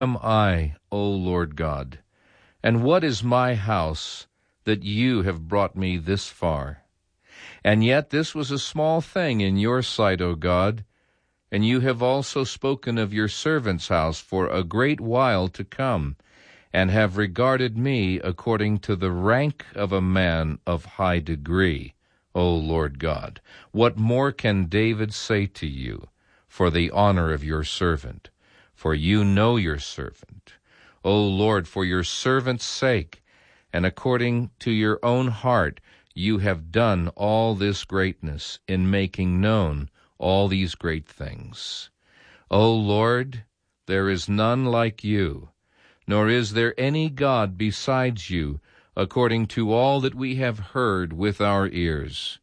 am I, O Lord God, and what is my house that you have brought me this far? And yet this was a small thing in your sight, O God, and you have also spoken of your servant's house for a great while to come, and have regarded me according to the rank of a man of high degree, O Lord God. What more can David say to you for the honor of your servant? For you know your servant. O Lord, for your servant's sake, and according to your own heart, you have done all this greatness in making known all these great things. O Lord, there is none like you, nor is there any God besides you, according to all that we have heard with our ears.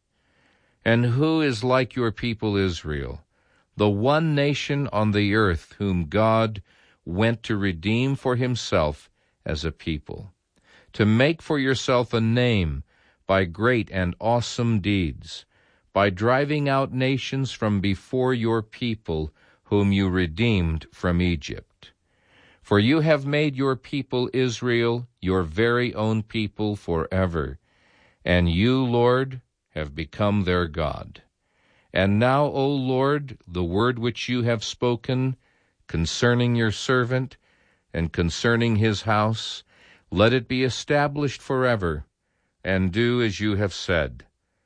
And who is like your people Israel, the one nation on the earth whom God went to redeem for himself as a people, to make for yourself a name by great and awesome deeds, by driving out nations from before your people whom you redeemed from Egypt? For you have made your people Israel your very own people forever, and you, Lord, have become their God. And now, O Lord, the word which you have spoken concerning your servant and concerning his house, let it be established forever, and do as you have said.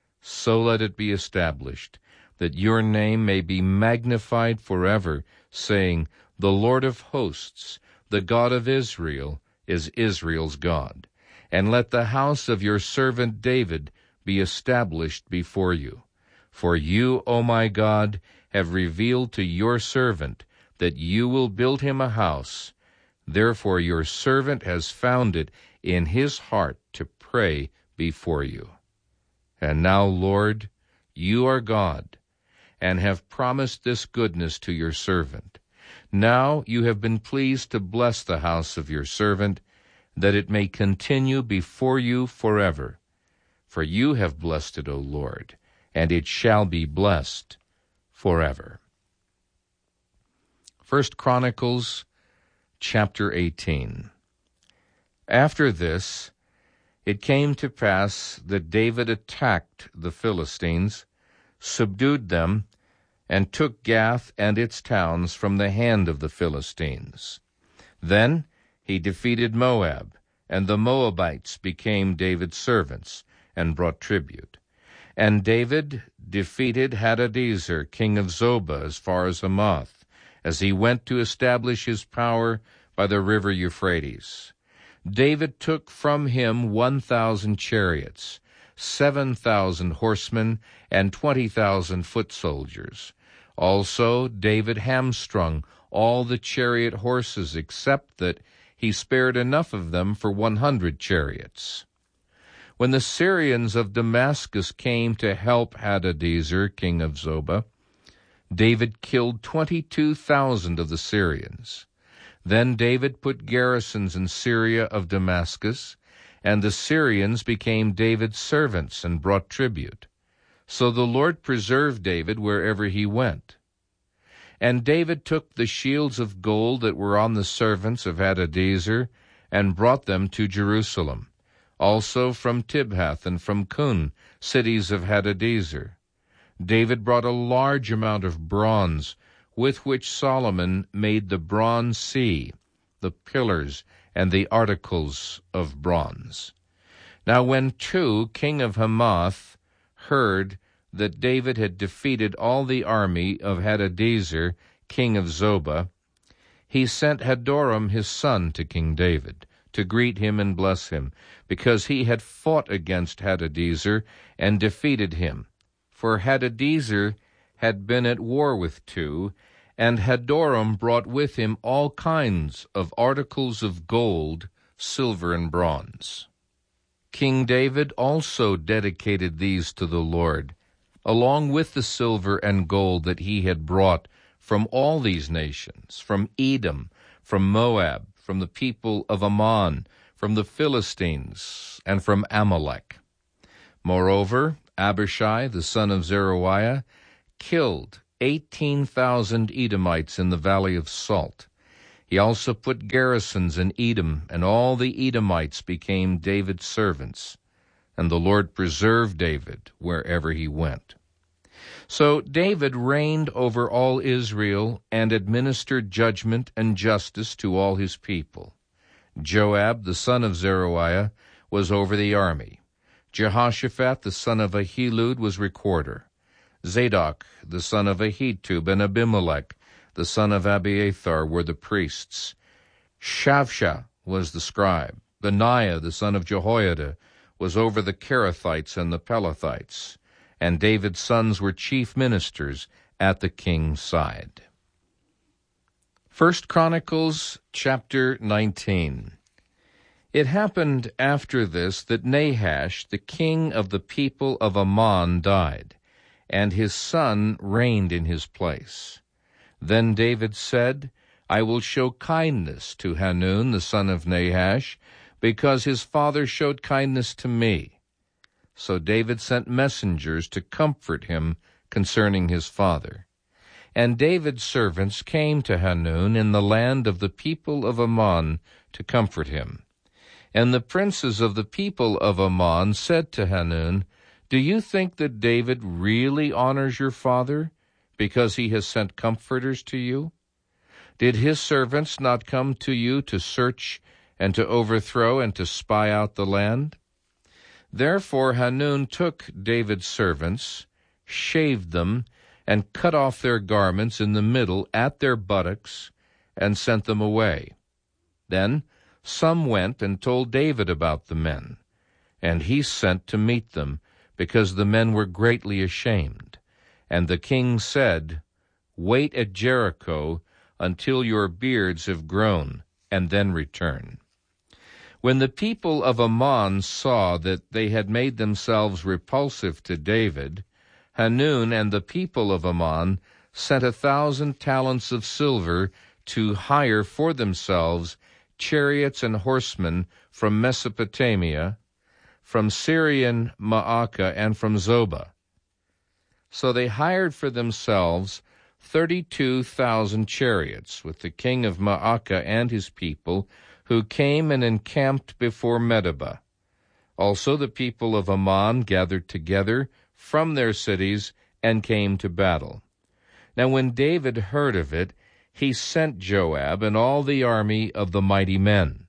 So let it be established, that your name may be magnified forever, saying, The Lord of hosts, the God of Israel, is Israel's God. And let the house of your servant David be established before you. For you, O my God, have revealed to your servant that you will build him a house. Therefore your servant has found it in his heart to pray before you. And now, Lord, you are God, and have promised this goodness to your servant. Now you have been pleased to bless the house of your servant, that it may continue before you forever. For you have blessed it, O Lord, and it shall be blessed forever. 1 Chronicles chapter 18. After this, it came to pass that David attacked the Philistines, subdued them, and took Gath and its towns from the hand of the Philistines. Then he defeated Moab, and the Moabites became David's servants, and brought tribute. And David defeated Hadadezer, king of Zobah, as far as Hamath, as he went to establish his power by the river Euphrates. David took from him 1,000 chariots, 7,000 horsemen, and 20,000 foot soldiers. Also David hamstrung all the chariot horses, except that he spared enough of them for 100 chariots. When the Syrians of Damascus came to help Hadadezer, king of Zobah, David killed 22,000 of the Syrians. Then David put garrisons in Syria of Damascus, and the Syrians became David's servants and brought tribute. So the Lord preserved David wherever he went. And David took the shields of gold that were on the servants of Hadadezer, and brought them to Jerusalem, also from Tibhath and from Kun, cities of Hadadezer. David brought a large amount of bronze, with which Solomon made the bronze sea, the pillars, and the articles of bronze. Now when Tou, king of Hamath, heard that David had defeated all the army of Hadadezer, king of Zobah, he sent Hadoram his son to King David, to greet him and bless him, because he had fought against Hadadezer and defeated him. For Hadadezer had been at war with Tou, and Hadoram brought with him all kinds of articles of gold, silver, and bronze. King David also dedicated these to the Lord, along with the silver and gold that he had brought from all these nations, from Edom, from Moab, from the people of Ammon, from the Philistines, and from Amalek. Moreover, Abishai, the son of Zeruiah, killed 18,000 Edomites in the valley of Salt. He also put garrisons in Edom, and all the Edomites became David's servants. And the Lord preserved David wherever he went. So David reigned over all Israel and administered judgment and justice to all his people. Joab, the son of Zeruiah, was over the army. Jehoshaphat, the son of Ahilud, was recorder. Zadok, the son of Ahitub, and Abimelech, the son of Abiathar, were the priests. Shavsha was the scribe. Benaiah, the son of Jehoiada, was over the Kerethites and the Pelethites. And David's sons were chief ministers at the king's side. 1 Chronicles chapter 19. It happened after this that Nahash, the king of the people of Ammon, died, and his son reigned in his place. Then David said, I will show kindness to Hanun, the son of Nahash, because his father showed kindness to me. So David sent messengers to comfort him concerning his father. And David's servants came to Hanun in the land of the people of Ammon to comfort him. And the princes of the people of Ammon said to Hanun, Do you think that David really honors your father, because he has sent comforters to you? Did his servants not come to you to search and to overthrow and to spy out the land? Therefore Hanun took David's servants, shaved them, and cut off their garments in the middle at their buttocks, and sent them away. Then some went and told David about the men, and he sent to meet them, because the men were greatly ashamed. And the king said, Wait at Jericho until your beards have grown, and then return. When the people of Ammon saw that they had made themselves repulsive to David, Hanun and the people of Ammon sent 1,000 talents of silver to hire for themselves chariots and horsemen from Mesopotamia, from Syrian Maacah, and from Zobah. So they hired for themselves 32,000 chariots, with the king of Maacah and his people, who came and encamped before Medeba. Also the people of Ammon gathered together from their cities and came to battle. Now when David heard of it, he sent Joab and all the army of the mighty men.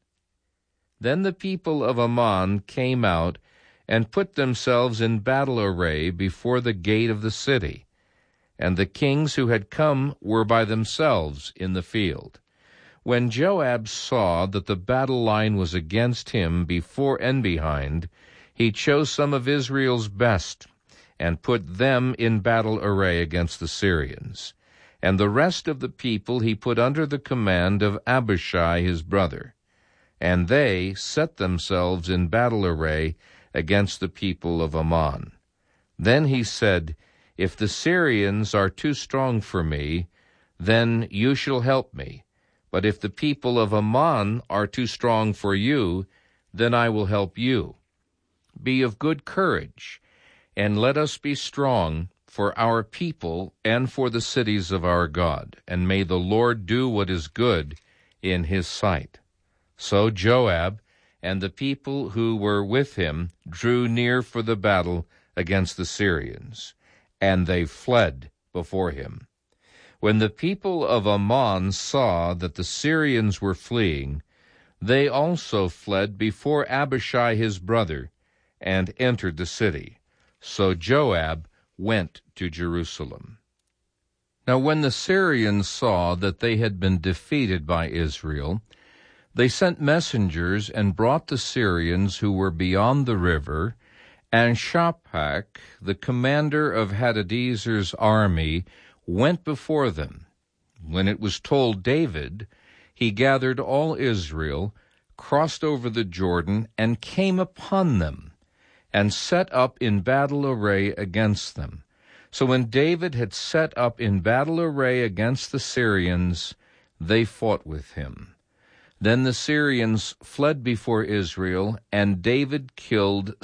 Then the people of Ammon came out and put themselves in battle array before the gate of the city, and the kings who had come were by themselves in the field. When Joab saw that the battle line was against him before and behind, he chose some of Israel's best, and put them in battle array against the Syrians. And the rest of the people he put under the command of Abishai his brother. And they set themselves in battle array against the people of Ammon. Then he said, If the Syrians are too strong for me, then you shall help me. But if the people of Ammon are too strong for you, then I will help you. Be of good courage, and let us be strong for our people and for the cities of our God, and may the Lord do what is good in his sight. So Joab and the people who were with him drew near for the battle against the Syrians, and they fled before him. When the people of Ammon saw that the Syrians were fleeing, they also fled before Abishai his brother, and entered the city. So Joab went to Jerusalem. Now when the Syrians saw that they had been defeated by Israel, they sent messengers and brought the Syrians who were beyond the river, and Shaphat, the commander of Hadadezer's army, went before them. When it was told David, he gathered all Israel, crossed over the Jordan, and came upon them, and set up in battle array against them. So when David had set up in battle array against the Syrians, they fought with him. Then the Syrians fled before Israel, and David killed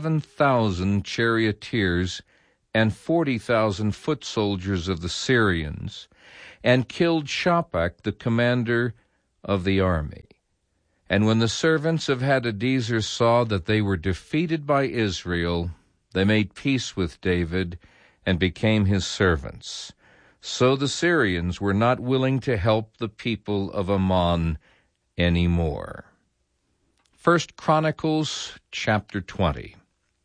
7,000 charioteers and 40,000 foot soldiers of the Syrians, and killed Shaphat, the commander of the army. And when the servants of Hadadezer saw that they were defeated by Israel, they made peace with David and became his servants. So the Syrians were not willing to help the people of Ammon any more. 1 Chronicles chapter 20.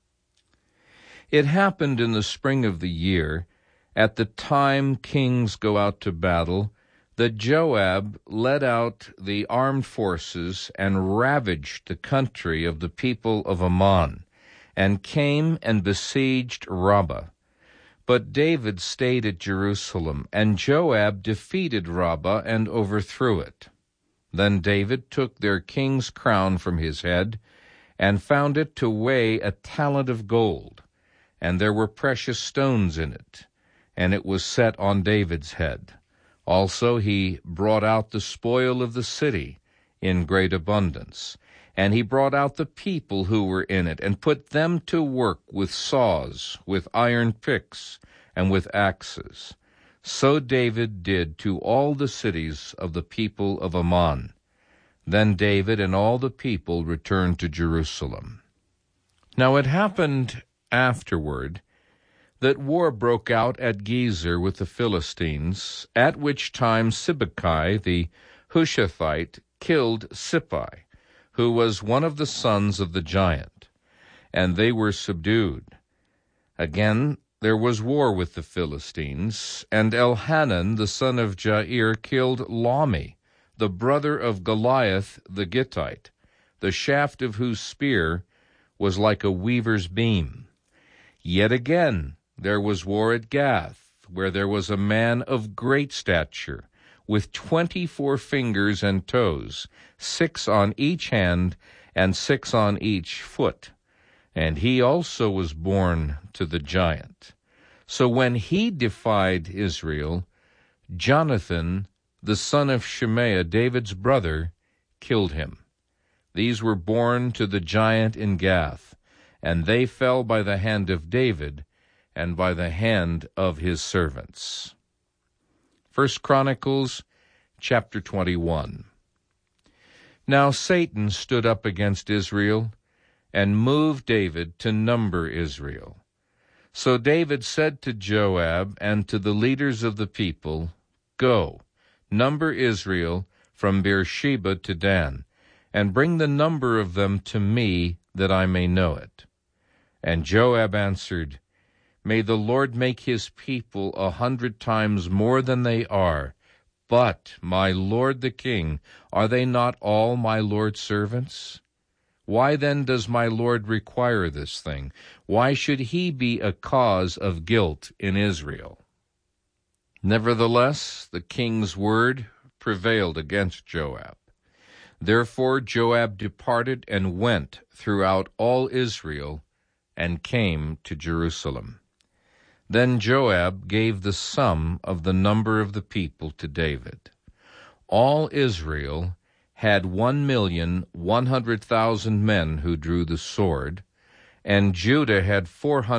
It happened in the spring of the year, at the time kings go out to battle, that Joab led out the armed forces and ravaged the country of the people of Ammon, and came and besieged Rabbah. But David stayed at Jerusalem, and Joab defeated Rabbah and overthrew it. Then David took their king's crown from his head, and found it to weigh 1 talent of gold, and there were precious stones in it, and it was set on David's head. Also he brought out the spoil of the city in great abundance, and he brought out the people who were in it, and put them to work with saws, with iron picks, and with axes. So David did to all the cities of the people of Ammon. Then David and all the people returned to Jerusalem. Now it happened afterward that war broke out at Gezer with the Philistines, at which time Sibbecai the Hushathite killed Sippai, who was one of the sons of the giant, and they were subdued. Again there was war with the Philistines, and Elhanan the son of Jair killed Lahmi, the brother of Goliath the Gittite, the shaft of whose spear was like a weaver's beam. Yet again there was war at Gath, where there was a man of great stature, with 24 fingers and toes, 6 on each hand and 6 on each foot. And he also was born to the giant. So when he defied Israel, Jonathan, the son of Shimea, David's brother, killed him. These were born to the giant in Gath, and they fell by the hand of David and by the hand of his servants. 1 Chronicles chapter 21. Now Satan stood up against Israel, and moved David to number Israel. So David said to Joab and to the leaders of the people, Go, number Israel from Beersheba to Dan, and bring the number of them to me, that I may know it. And Joab answered, May the Lord make his people 100 times more than they are. But, my lord the king, are they not all my lord's servants? Why then does my lord require this thing? Why should he be a cause of guilt in Israel? Nevertheless, the king's word prevailed against Joab. Therefore Joab departed and went throughout all Israel, and came to Jerusalem. Then Joab gave the sum of the number of the people to David. All Israel had 1,100,000 men who drew the sword, and Judah had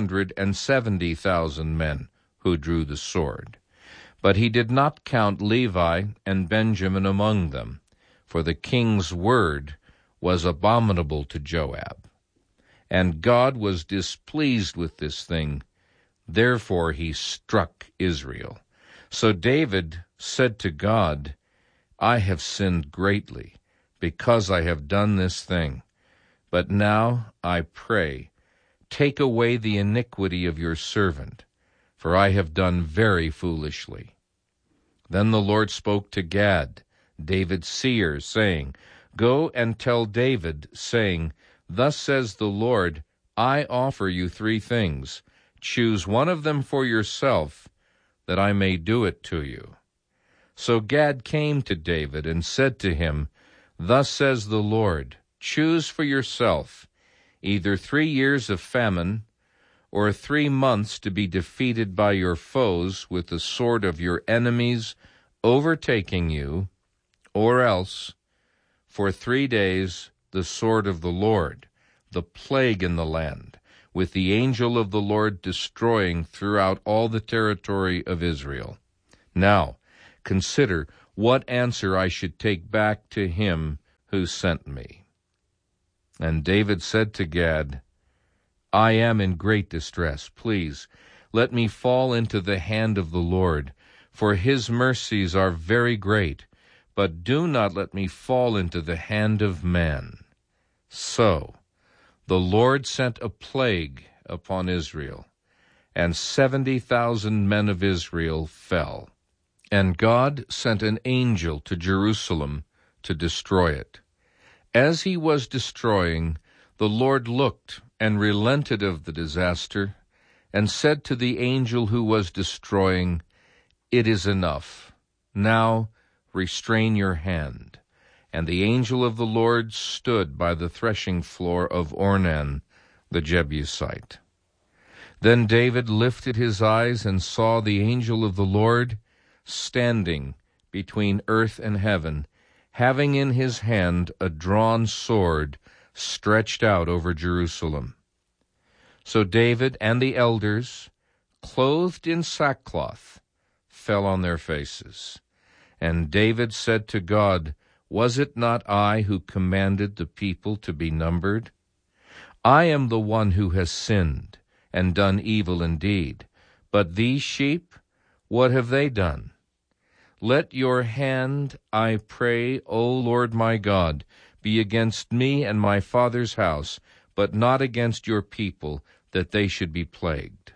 470,000 men who drew the sword. But he did not count Levi and Benjamin among them, for the king's word was abominable to Joab. And God was displeased with this thing, therefore he struck Israel. So David said to God, I have sinned greatly, because I have done this thing. But now, I pray, take away the iniquity of your servant, for I have done very foolishly. Then the Lord spoke to Gad, David's seer, saying, Go and tell David, saying, Thus says the Lord, I offer you 3 things. Choose one of them for yourself, that I may do it to you. So Gad came to David and said to him, Thus says the Lord, choose for yourself either 3 years of famine, or 3 months to be defeated by your foes with the sword of your enemies overtaking you, or else for 3 days the sword of the Lord, the plague in the land, with the angel of the Lord destroying throughout all the territory of Israel. Now, consider, what answer I should take back to him who sent me. And David said to Gad, I am in great distress. Please, let me fall into the hand of the Lord, for his mercies are very great, but do not let me fall into the hand of man. So the Lord sent a plague upon Israel, and 70,000 men of Israel fell. And God sent an angel to Jerusalem to destroy it. As he was destroying, the Lord looked and relented of the disaster, and said to the angel who was destroying, It is enough. Now restrain your hand. And the angel of the Lord stood by the threshing floor of Ornan the Jebusite. Then David lifted his eyes and saw the angel of the Lord standing between earth and heaven, having in his hand a drawn sword stretched out over Jerusalem. So David and the elders, clothed in sackcloth, fell on their faces. And David said to God, Was it not I who commanded the people to be numbered? I am the one who has sinned and done evil indeed. But these sheep, what have they done? Let your hand, I pray, O Lord my God, be against me and my father's house, but not against your people, that they should be plagued.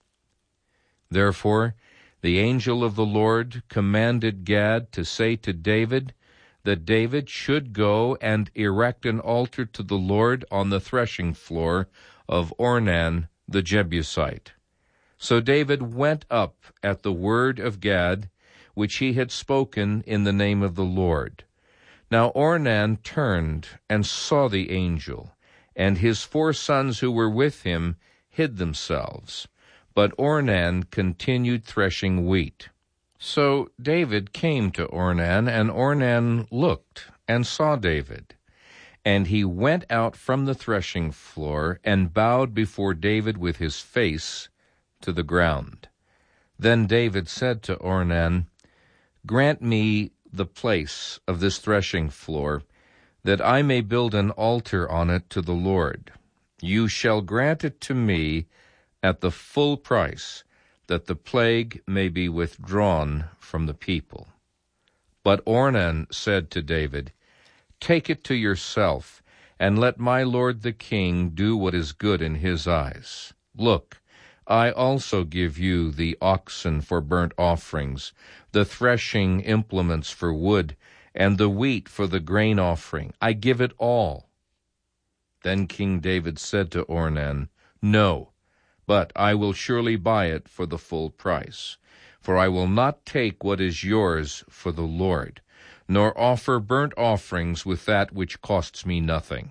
Therefore the angel of the Lord commanded Gad to say to David that David should go and erect an altar to the Lord on the threshing floor of Ornan the Jebusite. So David went up at the word of Gad, which he had spoken in the name of the Lord. Now Ornan turned and saw the angel, and his 4 sons who were with him hid themselves. But Ornan continued threshing wheat. So David came to Ornan, and Ornan looked and saw David. And he went out from the threshing floor and bowed before David with his face to the ground. Then David said to Ornan, Grant me the place of this threshing floor, that I may build an altar on it to the Lord. You shall grant it to me at the full price, that the plague may be withdrawn from the people. But Ornan said to David, Take it to yourself, and let my lord the king do what is good in his eyes. Look, I also give you the oxen for burnt offerings, the threshing implements for wood, and the wheat for the grain offering. I give it all. Then King David said to Ornan, No, but I will surely buy it for the full price. For I will not take what is yours for the Lord, nor offer burnt offerings with that which costs me nothing.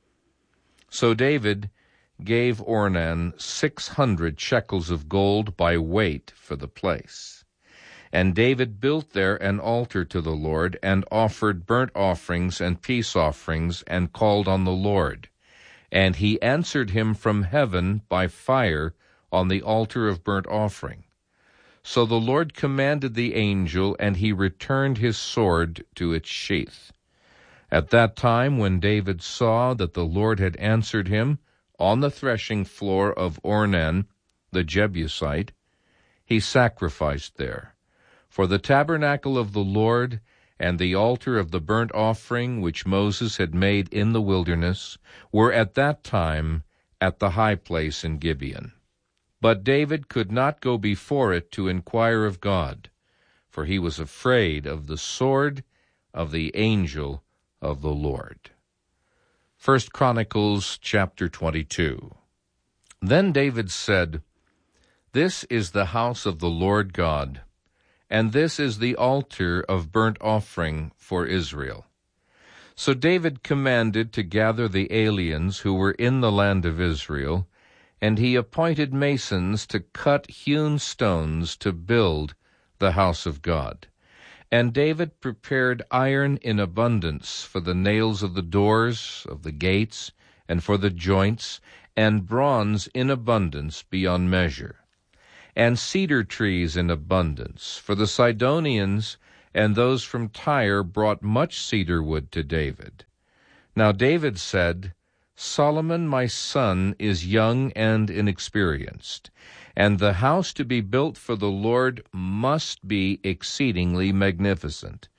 So David gave Ornan 600 shekels of gold by weight for the place. And David built there an altar to the Lord, and offered burnt offerings and peace offerings, and called on the Lord. And he answered him from heaven by fire on the altar of burnt offering. So the Lord commanded the angel, and he returned his sword to its sheath. At that time, when David saw that the Lord had answered him on the threshing floor of Ornan the Jebusite, he sacrificed there. For the tabernacle of the Lord and the altar of the burnt offering which Moses had made in the wilderness were at that time at the high place in Gibeon. But David could not go before it to inquire of God, for he was afraid of the sword of the angel of the Lord. 1 Chronicles chapter 22. Then David said, This is the house of the Lord God, and this is the altar of burnt offering for Israel. So David commanded to gather the aliens who were in the land of Israel, and he appointed masons to cut hewn stones to build the house of God. And David prepared iron in abundance for the nails of the doors of the gates and for the joints, and bronze in abundance beyond measure, and cedar trees in abundance for the Sidonians and those from Tyre brought much cedar wood to David. Now David said, Solomon my son is young and inexperienced, and the house to be built for the Lord must be exceedingly magnificent,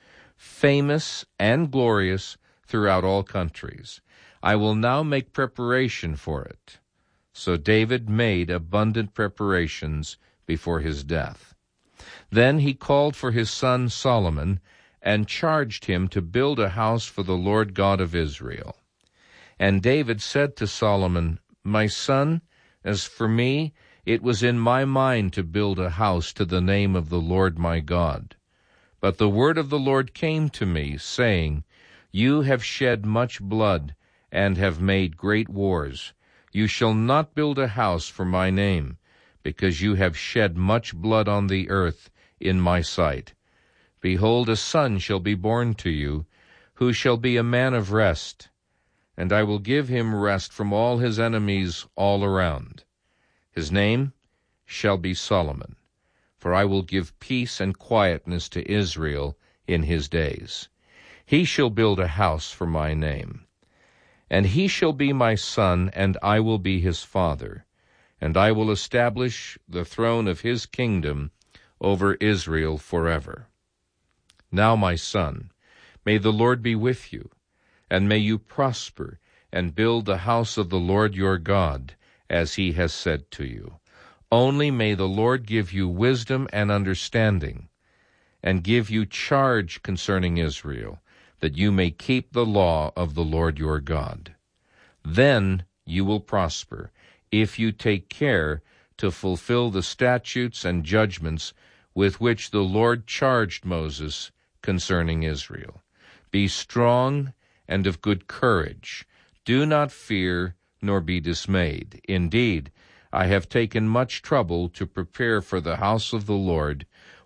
famous and glorious throughout all countries. I will now make preparation for it. So David made abundant preparations before his death. Then he called for his son Solomon, and charged him to build a house for the Lord God of Israel. And David said to Solomon, My son, as for me, it was in my mind to build a house to the name of the Lord my God. But the word of the Lord came to me, saying, You have shed much blood, and have made great wars. You shall not build a house for my name, because you have shed much blood on the earth in my sight. Behold, a son shall be born to you, who shall be a man of rest, and I will give him rest from all his enemies all around. His name shall be Solomon, for I will give peace and quietness to Israel in his days. He shall build a house for my name. And he shall be my son, and I will be his father, and I will establish the throne of his kingdom over Israel forever. Now, my son, may the Lord be with you, and may you prosper, and build the house of the Lord your God, as he has said to you. Only may the Lord give you wisdom and understanding, and give you charge concerning Israel, that you may keep the law of the Lord your God. Then you will prosper, if you take care to fulfill the statutes and judgments with which the Lord charged Moses concerning Israel. Be strong and of good courage. Do not fear, nor be dismayed. Indeed, I have taken much trouble to prepare for the house of the Lord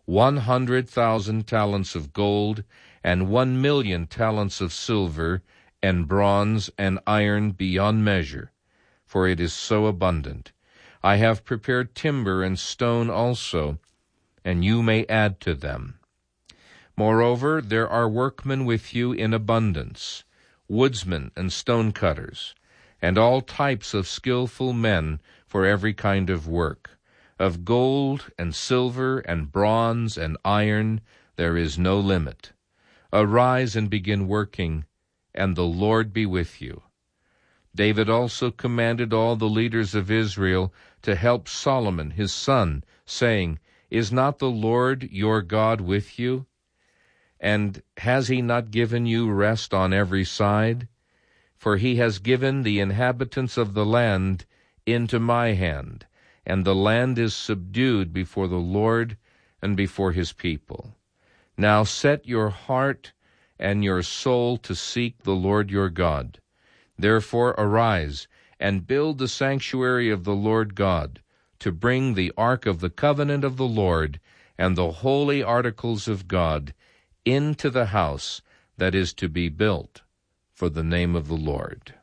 100,000 talents of gold, and 1,000,000 talents of silver, and bronze, and iron beyond measure, for it is so abundant. I have prepared timber and stone also, and you may add to them. Moreover, there are workmen with you in abundance, woodsmen and stone-cutters, and all types of skillful men for every kind of work. Of gold and silver and bronze and iron there is no limit. Arise and begin working, and the Lord be with you. David also commanded all the leaders of Israel to help Solomon his son, saying, Is not the Lord your God with you? And has he not given you rest on every side? For he has given the inhabitants of the land into my hand, and the land is subdued before the Lord and before his people. Now set your heart and your soul to seek the Lord your God. Therefore arise and build the sanctuary of the Lord God, to bring the ark of the covenant of the Lord and the holy articles of God into the house that is to be built for the name of the Lord.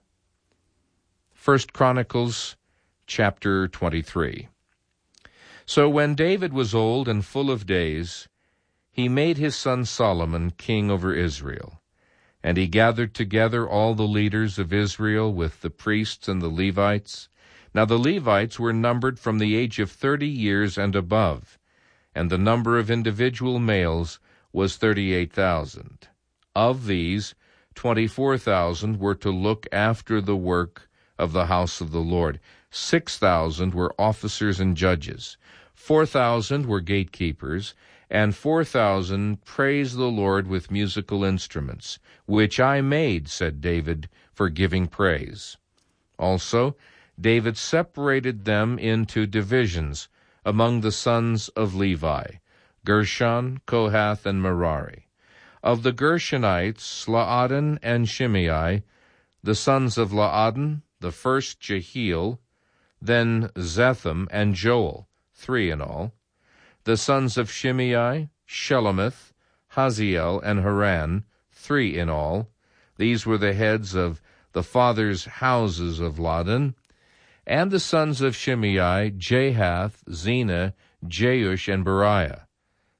1 Chronicles chapter 23. So when David was old and full of days, he made his son Solomon king over Israel. And he gathered together all the leaders of Israel with the priests and the Levites. Now the Levites were numbered from the age of 30 years and above, and the number of individual males was 38,000. Of these, 24,000 were to look after the work of the house of the Lord. 6,000 were officers and judges. 4,000 were gatekeepers, and 4,000 praised the Lord with musical instruments, which I made, said David, for giving praise. Also, David separated them into divisions among the sons of Levi, Gershon, Kohath, and Merari. Of the Gershonites, Laadan and Shimei, the sons of Laadan, the first Jehiel, then Zetham and Joel, 3 in all. The sons of Shimei, Shelomith, Haziel, and Haran, 3 in all. These were the heads of the fathers' houses of Laadan. And the sons of Shimei, Jahath, Zena, Jeush, and Beriah.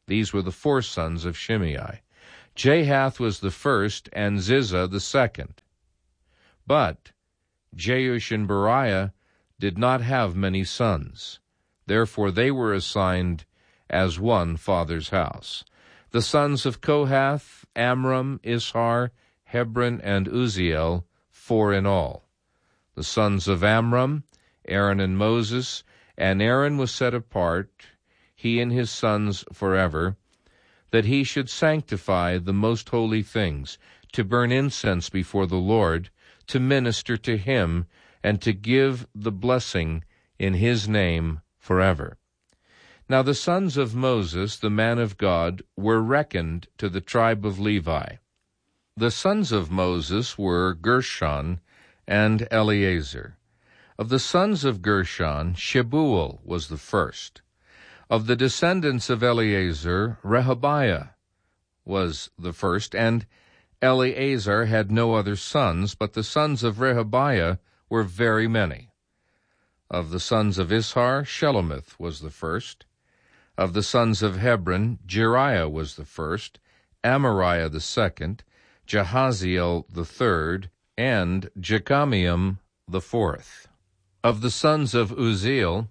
These were the four sons of Shimei. Jahath was the first, and Ziza the second. But Jeush and Beriah did not have many sons. Therefore they were assigned as one father's house. The sons of Kohath, Amram, Ishar, Hebron, and Uzziel, 4 in all. The sons of Amram, Aaron and Moses, and Aaron was set apart, he and his sons forever, that he should sanctify the most holy things, to burn incense before the Lord, to minister to him, and to give the blessing in his name forever. Now the sons of Moses, the man of God, were reckoned to the tribe of Levi. The sons of Moses were Gershon and Eleazar. Of the sons of Gershon, Shebuel was the first. Of the descendants of Eleazar, Rehabiah was the first, and Eleazar had no other sons, but the sons of Rehabiah were very many. Of the sons of Ishar, Shelomith was the first. Of the sons of Hebron, Jeriah was the first, Amariah the second, Jahaziel the third, and Jekameam the fourth. Of the sons of Uzziel,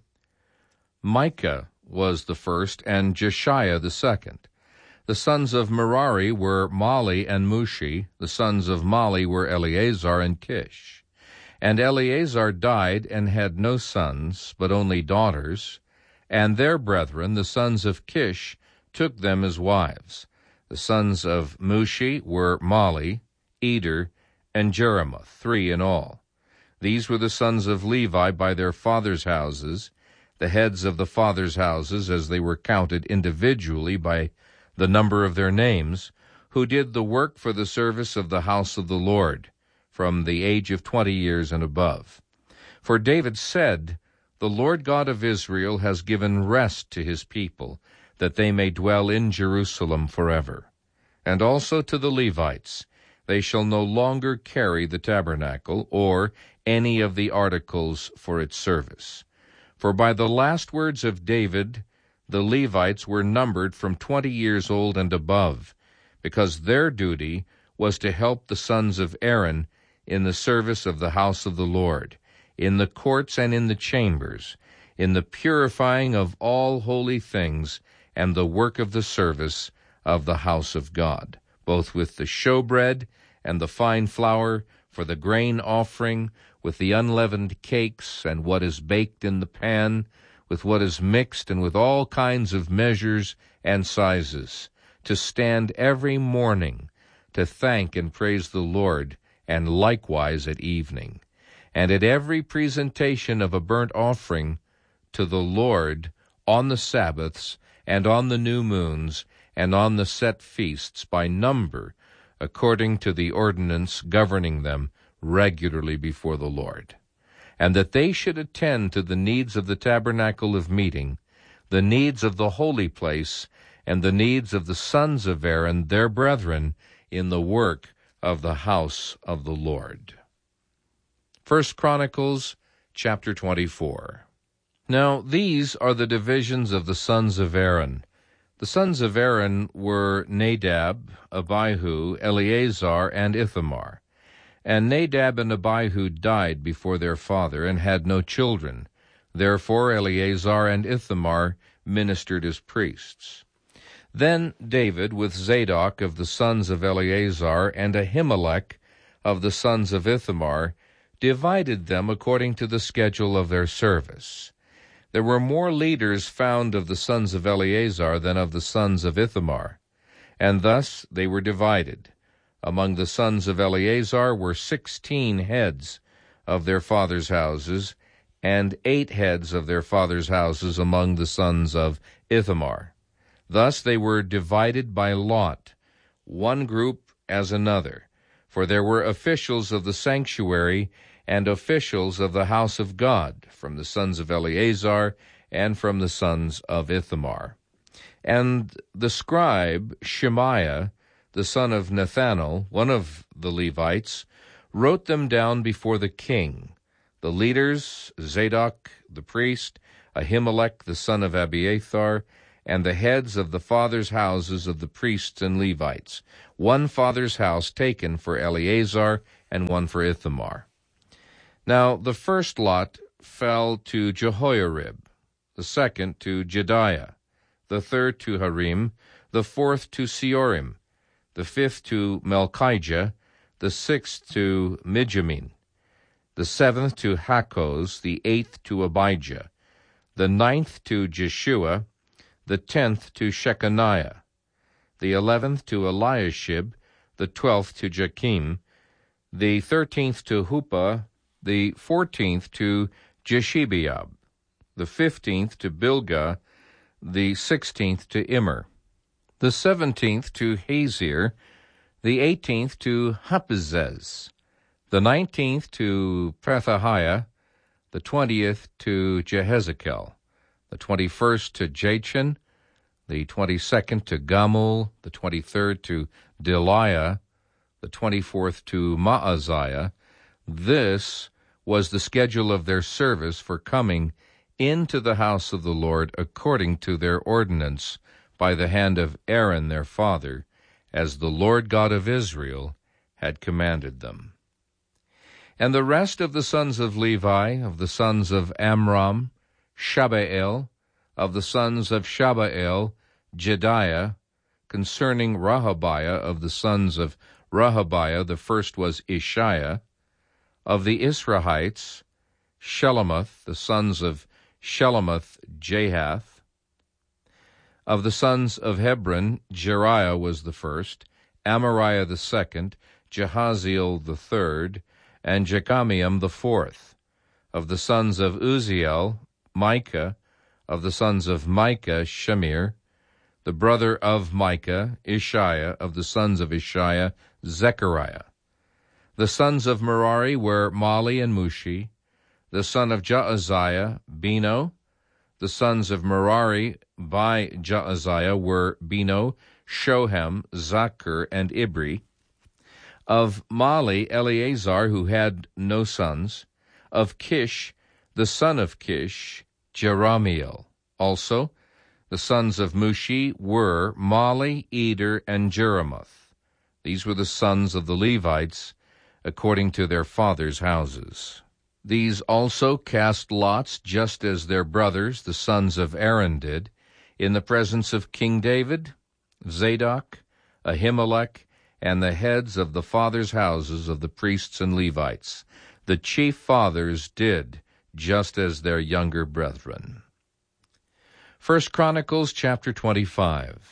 Micah was the first, and Jeshiah the second. The sons of Merari were Mali and Mushi. The sons of Mali were Eleazar and Kish. And Eleazar died and had no sons, but only daughters. And their brethren, the sons of Kish, took them as wives. The sons of Mushi were Mali, Eder, and Jeremoth, 3 in all. These were the sons of Levi by their fathers' houses, the heads of the fathers' houses, as they were counted individually by the number of their names, who did the work for the service of the house of the Lord, from the age of 20 years and above. For David said, "The Lord God of Israel has given rest to his people, that they may dwell in Jerusalem forever. And also to the Levites, they shall no longer carry the tabernacle, or any of the articles for its service." For by the last words of David, the Levites were numbered from 20 years old and above, because their duty was to help the sons of Aaron in the service of the house of the Lord, in the courts and in the chambers, in the purifying of all holy things, and the work of the service of the house of God, both with the showbread and the fine flour for the grain offering, with the unleavened cakes and what is baked in the pan, with what is mixed, and with all kinds of measures and sizes, to stand every morning to thank and praise the Lord, and likewise at evening, and at every presentation of a burnt offering to the Lord on the Sabbaths, and on the new moons, and on the set feasts by number, according to the ordinance governing them regularly before the Lord. And that they should attend to the needs of the tabernacle of meeting, the needs of the holy place, and the needs of the sons of Aaron, their brethren, in the work of the house of the Lord. 1 Chronicles chapter 24. Now these are the divisions of the sons of Aaron. The sons of Aaron were Nadab, Abihu, Eleazar, and Ithamar. And Nadab and Abihu died before their father, and had no children. Therefore Eleazar and Ithamar ministered as priests. Then David, with Zadok of the sons of Eleazar, and Ahimelech of the sons of Ithamar, divided them according to the schedule of their service. There were more leaders found of the sons of Eleazar than of the sons of Ithamar, and thus they were divided. Among the sons of Eleazar were 16 heads of their fathers' houses, and 8 heads of their fathers' houses among the sons of Ithamar. Thus they were divided by lot, one group as another, for there were officials of the sanctuary and officials of the house of God, from the sons of Eleazar and from the sons of Ithamar. And the scribe Shemaiah, the son of Nethanel, one of the Levites, wrote them down before the king. The leaders, Zadok the priest, Ahimelech the son of Abiathar, and the heads of the fathers' houses of the priests and Levites, one father's house taken for Eleazar and one for Ithamar. Now the first lot fell to Jehoiarib, the second to Jediah, the third to Harim, the fourth to Seorim, the fifth to Melchijah, the sixth to Mijamin, the seventh to Hakkoz, the eighth to Abijah, the ninth to Jeshua, the 10th to Shechaniah, the 11th to Eliashib, the 12th to Jakim, the 13th to Huppah, the 14th to Jeshebeab, the 15th to Bilgah, the 16th to Immer, the 17th to Hazir, the 18th to Hapizzez, the 19th to Pethahiah, the 20th to Jehezekel, the 21st to Jachin, the 22nd to Gamul, the 23rd to Deliah, the 24th to Maaziah. This was the schedule of their service for coming into the house of the Lord according to their ordinance by the hand of Aaron their father, as the Lord God of Israel had commanded them. And the rest of the sons of Levi, of the sons of Amram, Shabbael, of the sons of Shabbael, Jediah, concerning Rehabiah, of the sons of Rehabiah, the first was Ishiah, of the Israelites, Shelomoth, the sons of Shelomoth, Jahath, of the sons of Hebron, Jeriah was the first, Amariah the second, Jehaziel the third, and Jechamiam the fourth, of the sons of Uzziel, Micah, of the sons of Micah, Shemir, the brother of Micah, Ishiah, of the sons of Ishiah, Zechariah. The sons of Merari were Mali and Mushi, the son of Jaaziah, Beno. The sons of Merari by Jaaziah were Beno, Shohem, Zachar, and Ibri. Of Mali, Eleazar, who had no sons. Of Kish, the son of Kish, Jerahmeel. Also, the sons of Mushi were Mali, Eder, and Jeremoth. These were the sons of the Levites, according to their fathers' houses. These also cast lots, just as their brothers, the sons of Aaron, did, in the presence of King David, Zadok, Ahimelech, and the heads of the fathers' houses of the priests and Levites. The chief fathers did just as their younger brethren. 1 Chronicles chapter 25.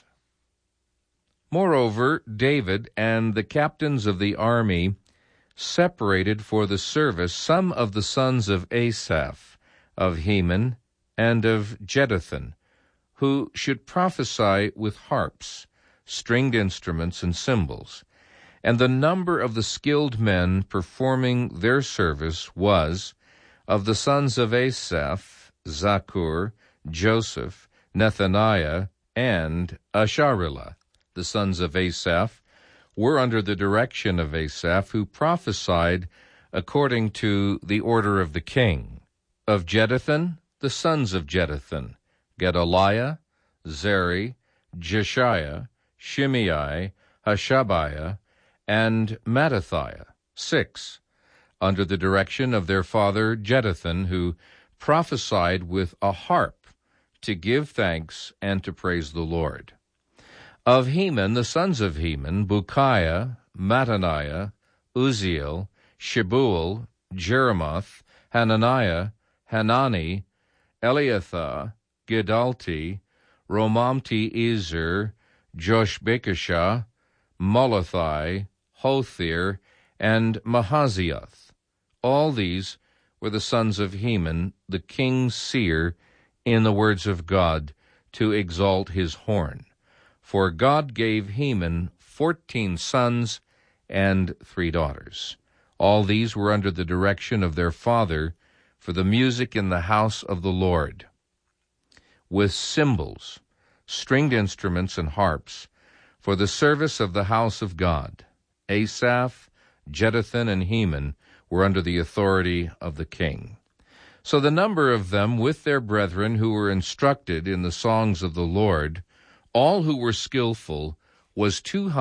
Moreover, David and the captains of the army separated for the service some of the sons of Asaph, of Heman, and of Jeduthun, who should prophesy with harps, stringed instruments, and cymbals. And the number of the skilled men performing their service was, of the sons of Asaph, Zaccur, Joseph, Nethaniah, and Asharilah. The sons of Asaph were under the direction of Asaph, who prophesied according to the order of the king. Of Jeduthun, the sons of Jeduthun, Gedaliah, Zeri, Jeshiah, Shimei, Hashabiah, and Mattathiah, 6, under the direction of their father Jeduthun, who prophesied with a harp to give thanks and to praise the Lord. Of Heman, the sons of Heman, Bukiah, Mattaniah, Uzziel, Shebuel, Jeremoth, Hananiah, Hanani, Eliathah, Gedalti, Romamti-Ezer, Joshbekashah, Molothai, Hothir, and Mahazioth. All these were the sons of Heman, the king's seer, in the words of God, to exalt his horn. For God gave Heman 14 sons and 3 daughters. All these were under the direction of their father for the music in the house of the Lord, with cymbals, stringed instruments, and harps, for the service of the house of God. Asaph, Jeduthun, and Heman were under the authority of the king. So the number of them with their brethren who were instructed in the songs of the Lord, all who were skillful, was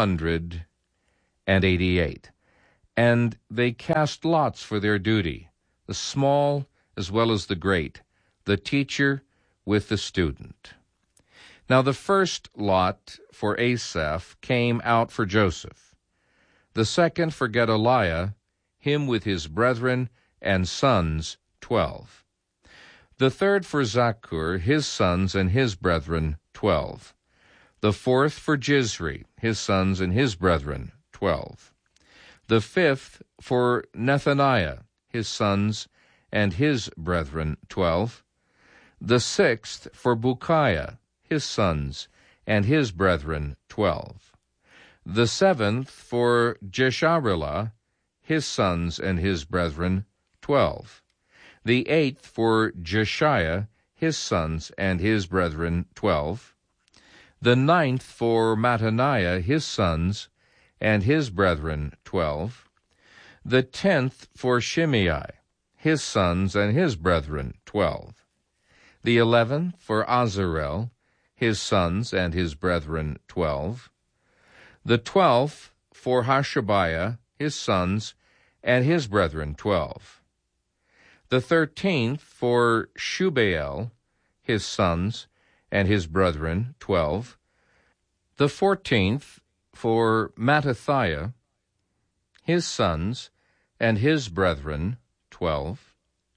288. And they cast lots for their duty, the small as well as the great, the teacher with the student. Now the first lot for Asaph came out for Joseph, the second for Gedaliah, him with his brethren and sons, 12. The third for Zaccur, his sons and his brethren, 12. The fourth for Jizri, his sons and his brethren, 12. The fifth for Nethaniah, his sons and his brethren, 12. The sixth for Bukiah, his sons and his brethren, 12. The seventh for Jesharelah, his sons and his brethren, 12. The eighth for Jeshiah, his sons and his brethren, 12. The ninth for Mattaniah, his sons and his brethren, 12. The 10th for Shimei, his sons and his brethren, 12. The 11th for Azarel, his sons and his brethren, 12. The 12th for Hashabiah, his sons and his brethren, 12. The 13th for Shubael, his sons and his brethren, 12. The 14th for Mattathiah, his sons and his brethren, 12.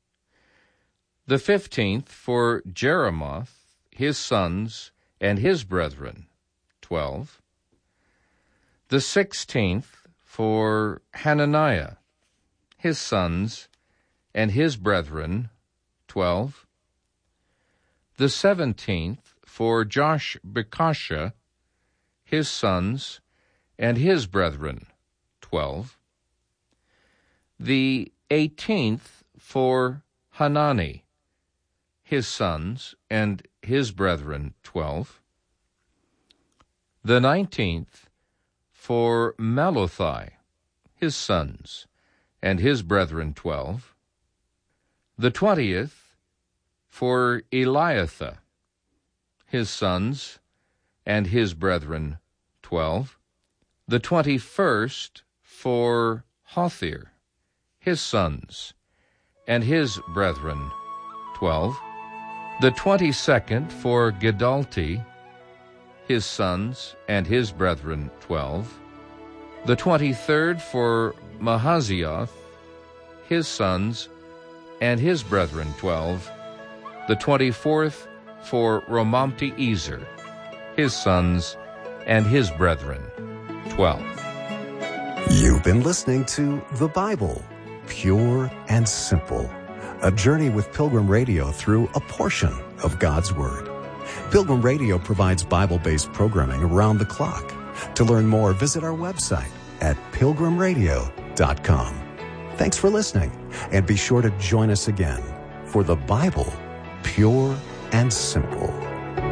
The 15th for Jeremoth, his sons and his brethren, 12. The 16th for Hananiah, his sons and his brethren, 12. The 17th for Joshbekashah, his sons and his brethren, 12. The 18th for Hanani, his sons and his brethren, 12. The 19th for Mallothai, his sons and his brethren, 12. The 20th for Eliathah, his sons and his brethren, 12. The 21st for Hothir, his sons and his brethren, 12. The 22nd for Gedalti, his sons and his brethren, 12. The 23rd for Mahazioth, his sons and his brethren, 12. The 24th for Romamti-Ezer, his sons and his brethren, 12. You've been listening to The Bible, Pure and Simple, a journey with Pilgrim Radio through a portion of God's Word. Pilgrim Radio provides Bible-based programming around the clock. To learn more, visit our website at pilgrimradio.com. Thanks for listening, and be sure to join us again for The Bible, Pure and Simple.